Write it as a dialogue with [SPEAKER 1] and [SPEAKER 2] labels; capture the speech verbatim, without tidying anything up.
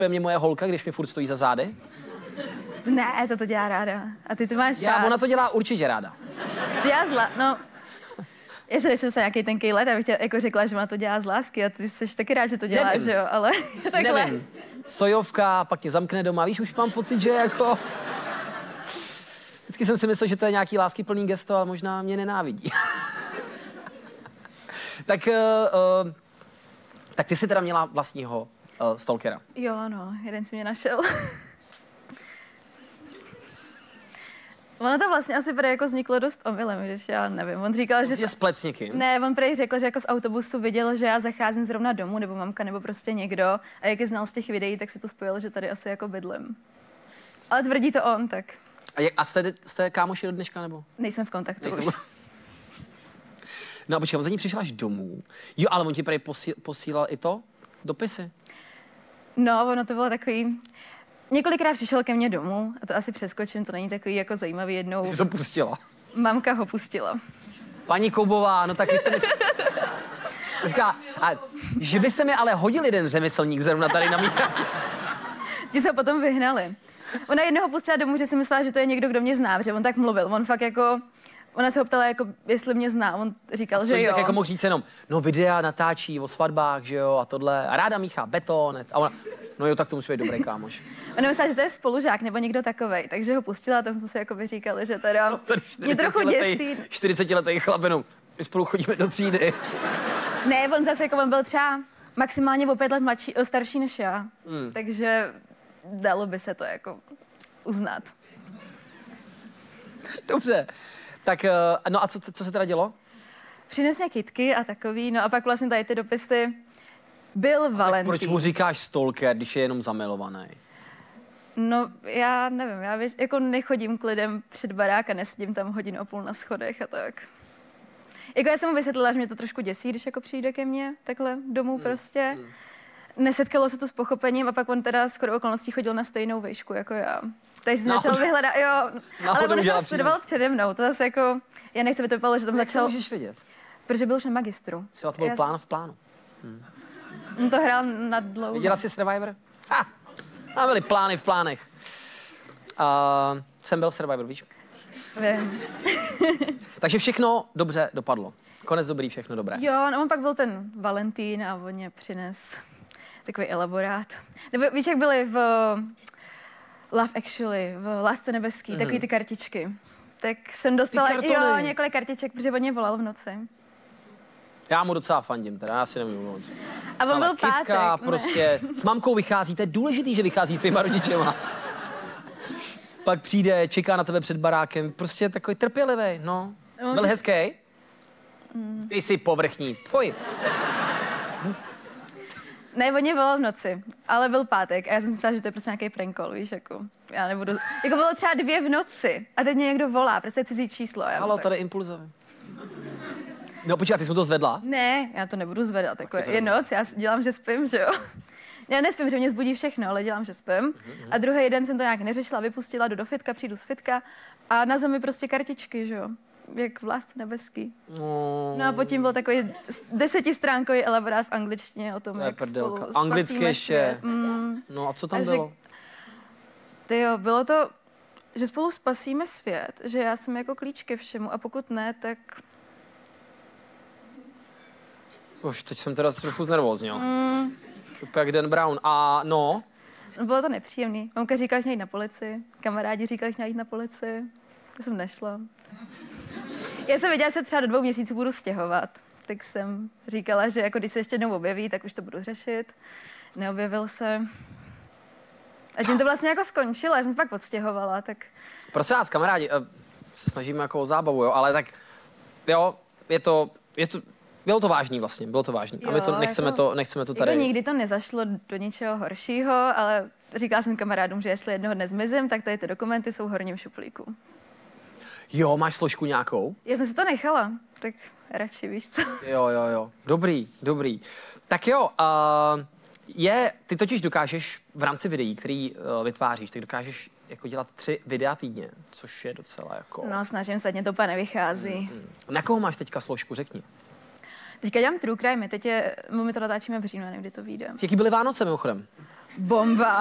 [SPEAKER 1] mě moje holka, když mi furt stojí za zády?
[SPEAKER 2] Ne, to to dělá ráda. A ty to máš
[SPEAKER 1] Já,
[SPEAKER 2] rád.
[SPEAKER 1] ona to dělá určitě ráda.
[SPEAKER 2] Dělá zla, no. Já si nejsem se nějaký tenký let, abych tě jako řekla, že ona to dělá z lásky a ty jsi taky rád, že to děláš,
[SPEAKER 1] Nevím.
[SPEAKER 2] že jo, ale takhle.
[SPEAKER 1] Nevím. Sojovka, pak mě zamkne doma, víš, už mám pocit, že jako... Vždycky jsem si myslel, že to je nějaký láskyplný gesto, ale možná mě nenávidí. tak, uh, uh, tak ty jsi teda měla vlastního uh, stalkera.
[SPEAKER 2] Jo, no, jeden si mě našel. Ono to vlastně asi prý jako vzniklo dost omylem, když já nevím. On říkal, že...
[SPEAKER 1] Jsi splet s někým?
[SPEAKER 2] Ne, on prý řekl, že jako z autobusu viděl, že já zacházím zrovna domů, nebo mamka, nebo prostě někdo. A jak je znal z těch videí, tak si to spojil, že tady asi jako bydlím. Ale tvrdí to on, tak...
[SPEAKER 1] A, je, a jste, jste kámoši do dneška, nebo?
[SPEAKER 2] Nejsme v kontaktu
[SPEAKER 1] Nejsem...
[SPEAKER 2] už.
[SPEAKER 1] No a počkej, on za ní přišel až domů. Jo, ale on ti prý posíl, posílal i to? Dopisy?
[SPEAKER 2] No, ono to bylo takový... Několikrát přišel ke mně domů, a to asi přeskočím, to není takový jako zajímavý jednou.
[SPEAKER 1] Jsi to pustila?
[SPEAKER 2] Mamka ho pustila.
[SPEAKER 1] Paní Koubová, no tak vy jste mi... Říká, a že by se mi ale hodil jeden řemeslník zrovna tady na mě.
[SPEAKER 2] Ti se potom vyhnali. Ona jednoho pustila domů, že si myslela, že to je někdo, kdo mě zná, že on tak mluvil. On fakt jako... Ona se ho ptala, jako, jestli mě zná. On říkal, že jo.
[SPEAKER 1] Tak jako mohl říct jenom, no videa natáčí o svatbách, že jo, a tohle. A ráda míchá beton. A ona, no jo, tak to musí být dobrý kámoš.
[SPEAKER 2] Ona myslela, že to je spolužák nebo někdo takovej, takže ho pustila a tam jsme si jako vyříkali, že teda
[SPEAKER 1] No,
[SPEAKER 2] mě trochu děsí.
[SPEAKER 1] čtyřicetiletý chlapinu, my spolu chodíme do třídy.
[SPEAKER 2] Ne, on zase jako on byl třeba maximálně o pět let mladší, starší než já,
[SPEAKER 1] Hmm.
[SPEAKER 2] takže dalo by se to jako uznat.
[SPEAKER 1] Dobře. Tak, no a co, co se teda dělo?
[SPEAKER 2] Přinesně kytky a takový, no a pak vlastně tady ty dopisy byl Valentín.
[SPEAKER 1] Proč mu říkáš stalker, když je jenom zamilovaný?
[SPEAKER 2] No, já nevím, já věř, jako nechodím k lidem před barák a nesedím tam hodinu a půl na schodech a tak. Jako já jsem mu vysvětlila, že mě to trošku děsí, když jako přijde ke mně takhle domů hmm. prostě. Hmm. Nesetkalo se to s pochopením a pak on teda skoro okolností chodil na stejnou výšku jako já. Takže jsem začal vyhledat, jo, ale on už studoval přede mnou, to zase jako, já nechci, by to vypadalo, že tam
[SPEAKER 1] Jak
[SPEAKER 2] začal...
[SPEAKER 1] Jak to můžeš vědět?
[SPEAKER 2] Protože byl už na magistru.
[SPEAKER 1] Třeba to byl
[SPEAKER 2] já...
[SPEAKER 1] plán v plánu. Hmm.
[SPEAKER 2] On to hrál na dlouho.
[SPEAKER 1] Viděla jsi Survivor? Ha! A byly plány v plánech. Uh, jsem byl v Survivor, víš?
[SPEAKER 2] Vím.
[SPEAKER 1] Takže všechno dobře dopadlo. Konec dobrý, všechno dobré.
[SPEAKER 2] Jo, no on pak byl ten Valentín a on mě přines takový elaborát. Nebo víš, jak byly v Love Actually, v Lásce nebeský, mm-hmm. takový ty kartičky. Tak jsem dostala jo, několik kartiček, protože on mě volal v noci.
[SPEAKER 1] Já mu docela fandím, teda já si nevím moc.
[SPEAKER 2] A on
[SPEAKER 1] ale
[SPEAKER 2] byl
[SPEAKER 1] kytka,
[SPEAKER 2] pátek.
[SPEAKER 1] prostě s mamkou vychází, to je důležitý, že vychází s tvýma rodičema. Pak přijde, čeká na tebe před barákem, prostě takový trpělivý, no. no byl jsi... hezký? Mm. Ty jsi povrchní, pojď.
[SPEAKER 2] Ne, on mě volal v noci, ale byl pátek a já jsem myslela, že to je prostě nějaký prankol, víš, jako, já nebudu, jako bylo třeba dvě v noci a teď mě někdo volá, prostě cizí číslo. Já
[SPEAKER 1] Halo,
[SPEAKER 2] tak...
[SPEAKER 1] tady impulzový. No počkej, ty jsi mu to zvedla?
[SPEAKER 2] Ne, já to nebudu zvedat, jako je, je noc, já dělám, že spím, že jo. Já nespím, že mě zbudí všechno, ale dělám, že spím. Mm-hmm. A druhý den jsem to nějak neřešila, vypustila, jdu do fitka, přijdu z fitka a na zemi prostě kartičky, že jo. Jak v Lásce nebeský.
[SPEAKER 1] No,
[SPEAKER 2] no a potom byl takový desetistránkový elaborát v angličtině o tom,
[SPEAKER 1] to
[SPEAKER 2] jak
[SPEAKER 1] prdelka.
[SPEAKER 2] spolu
[SPEAKER 1] Anglicky ještě.
[SPEAKER 2] Mm.
[SPEAKER 1] No a co tam
[SPEAKER 2] a
[SPEAKER 1] bylo?
[SPEAKER 2] Že, tyjo, bylo to, že spolu spasíme svět, že já jsem jako klíč ke všemu a pokud ne, tak...
[SPEAKER 1] Bož, teď jsem teda trochu znervózněl.
[SPEAKER 2] Mm.
[SPEAKER 1] Úplně jak Dan Brown. A no?
[SPEAKER 2] No bylo to nepříjemný. Mamka říkala, že měla jít na policii, kamarádi říkali, že měla jít na policii. To jsem nešla. Já jsem věděla, že se třeba do dvou měsíců budu stěhovat. Tak jsem říkala, že jako když se ještě jednou objeví, tak už to budu řešit. Neobjevil se. A tím to vlastně jako skončilo, já jsem se pak odstěhovala, tak...
[SPEAKER 1] Prosím vás, kamarádi, se snažíme jako o zábavu, jo, ale tak, jo, je to, je to, bylo to vážný vlastně, bylo to vážný. A my to nechceme, jako, to, nechceme to tady...
[SPEAKER 2] Jako nikdy to nezašlo do ničeho horšího, ale říkala jsem kamarádům, že jestli jednoho dne zmizím, tak tady ty dokumenty jsou horním šuplíku.
[SPEAKER 1] Jo, máš složku nějakou?
[SPEAKER 2] Já jsem si to nechala, tak radši, víš co.
[SPEAKER 1] Jo, jo, jo, dobrý, dobrý. Tak jo, uh, je, ty totiž dokážeš v rámci videí, který uh, vytváříš, tak dokážeš jako dělat tři videa týdně, což je docela jako...
[SPEAKER 2] No, snažím se, mě to úplně nevychází.
[SPEAKER 1] Mm, mm. Na koho máš teďka složku, řekni.
[SPEAKER 2] Teďka dělám true crime, teď je, my to natáčíme v říjnu, nevím, kdy to vyjde.
[SPEAKER 1] Jaký byly Vánoce mimochodem?
[SPEAKER 2] Bomba.